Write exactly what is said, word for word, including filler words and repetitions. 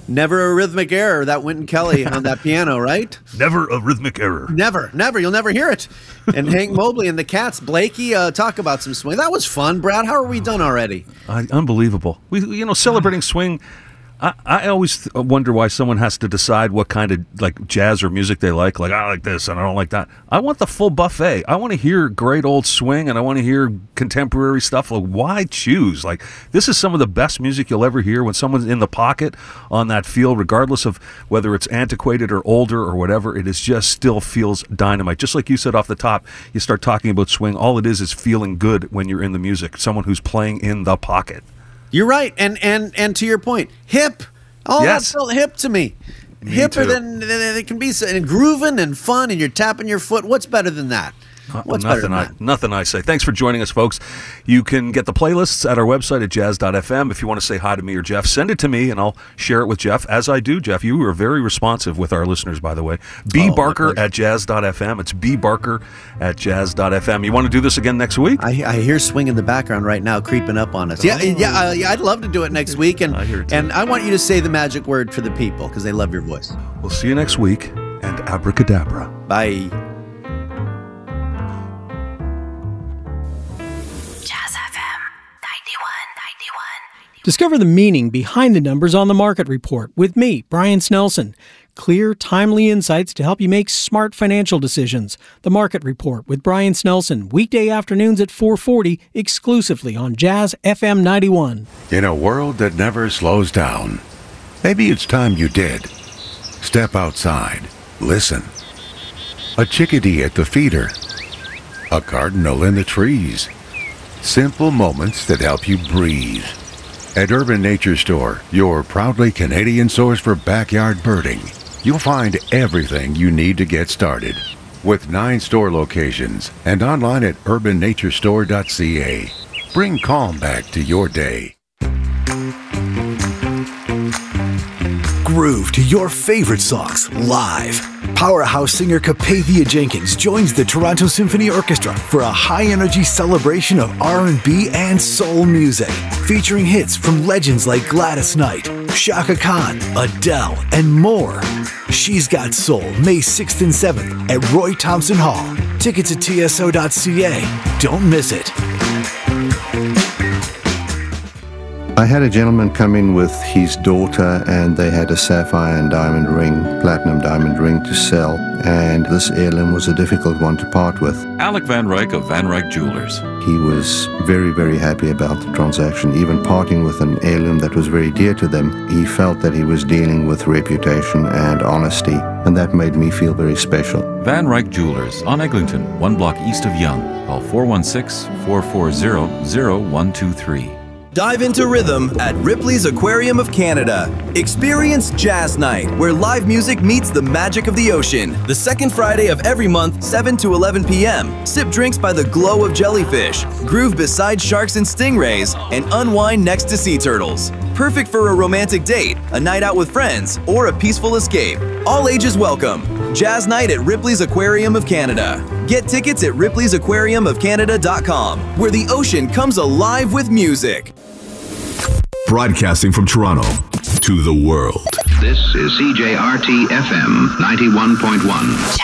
Never a rhythmic error. That Wynton Kelly on that piano, right? Never a rhythmic error. Never, never. You'll never hear it. And Hank Mobley and the Cats. Blakey, uh, talk about some swing. That was fun. Brad, how are we done already? Uh, unbelievable. We, you know, celebrating swing. I, I always wonder why someone has to decide what kind of like jazz or music they like. Like, I like this and I don't like that. I want the full buffet. I want to hear great old swing and I want to hear contemporary stuff. Like, why choose? Like, this is some of the best music you'll ever hear when someone's in the pocket on that field, regardless of whether it's antiquated or older or whatever. It is just still feels dynamite. Just like you said off the top, you start talking about swing. All it is is feeling good when you're in the music. Someone who's playing in the pocket. You're right, and and and to your point, hip. Oh, Yes. that felt hip to me. Me Hipper too. than, than it can be, and grooving and fun, and you're tapping your foot. What's better than that? What's better nothing, than I, that? nothing I say. Thanks for joining us, folks. You can get the playlists at our website at jazz dot f m. If you want to say hi to me or Jeff, send it to me, and I'll share it with Jeff, as I do. Jeff, you were very responsive with our listeners, by the way. B. Oh, Barker my pleasure. at jazz dot f m. It's B. Barker at jazz dot f m. You want to do this again next week? I, I hear swing in the background right now, creeping up on us. Yeah, yeah, uh, yeah. I'd love to do it next week, and I hear it too. and I want you to say the magic word for the people because they love your voice. We'll see you next week, and abracadabra. Bye. Discover the meaning behind the numbers on the Market Report with me, Brian Snelson. Clear, timely insights to help you make smart financial decisions. The Market Report with Brian Snelson, weekday afternoons at four forty, exclusively on Jazz F M ninety-one. In a world that never slows down, maybe it's time you did. Step outside. Listen. A chickadee at the feeder. A cardinal in the trees. Simple moments that help you breathe. At Urban Nature Store, your proudly Canadian source for backyard birding, you'll find everything you need to get started. With nine store locations and online at urban nature store dot c a. Bring calm back to your day. Groove to your favorite songs live. Powerhouse singer Capathia Jenkins joins the Toronto Symphony Orchestra for a high-energy celebration of R and B and soul music, featuring hits from legends like Gladys Knight, Chaka Khan, Adele, and more. She's Got Soul, May sixth and seventh at Roy Thompson Hall. Tickets at t s o dot c a. Don't miss it. I had a gentleman come in with his daughter and they had a sapphire and diamond ring, platinum diamond ring to sell, and this heirloom was a difficult one to part with. Alec Van Ryk of Van Ryk Jewelers. He was very, very happy about the transaction, even parting with an heirloom that was very dear to them. He felt that he was dealing with reputation and honesty, and that made me feel very special. Van Ryk Jewelers on Eglinton, one block east of Yonge. Call four one six, four four zero, zero one two three. Dive into rhythm at Ripley's Aquarium of Canada. Experience Jazz Night, where live music meets the magic of the ocean. The second Friday of every month, seven to eleven p m Sip drinks by the glow of jellyfish, groove beside sharks and stingrays, and unwind next to sea turtles. Perfect for a romantic date, a night out with friends, or a peaceful escape. All ages welcome. Jazz Night at Ripley's Aquarium of Canada. Get tickets at ripley's aquarium of canada dot com, where the ocean comes alive with music. Broadcasting from Toronto to the world. This is C J R T F M ninety-one point one.